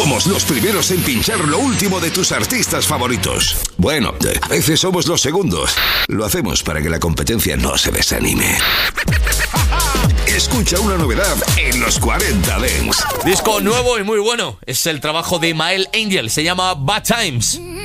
Somos los primeros en pinchar lo último de tus artistas favoritos. Bueno, a veces somos los segundos. Lo hacemos para que la competencia no se desanime. Escucha una novedad en los 40 Dance. Disco nuevo y muy bueno. Es el trabajo de Mael Angel. Se llama Bad Times.